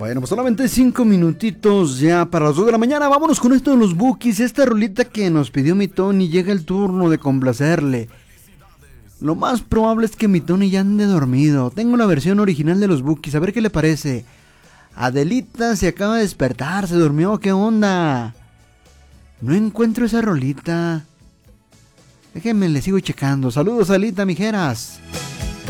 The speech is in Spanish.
Bueno, pues solamente 5 minutitos ya para las 2 de la mañana. Vámonos con esto de los Bukis. Esta rolita que nos pidió mi Tony. Llega el turno de complacerle. Lo más probable es que mi Tony ya ande dormido. Tengo la versión original de los Bukis. A ver qué le parece. Adelita se acaba de despertar. Se durmió. ¿Qué onda? No encuentro esa rolita. Déjenme, le sigo checando. Saludos, Alita, mijeras.